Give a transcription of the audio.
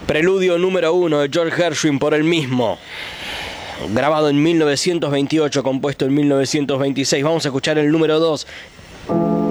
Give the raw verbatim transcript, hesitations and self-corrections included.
Preludio número uno de George Gershwin por el mismo. Grabado en mil novecientos veintiocho, compuesto en mil novecientos veintiséis. Vamos a escuchar el número dos,